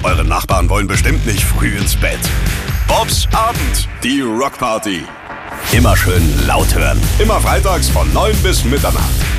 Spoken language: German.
Eure Nachbarn wollen bestimmt nicht früh ins Bett. Bobs Abend, die Rockparty. Immer schön laut hören. Immer freitags von 9 bis Mitternacht.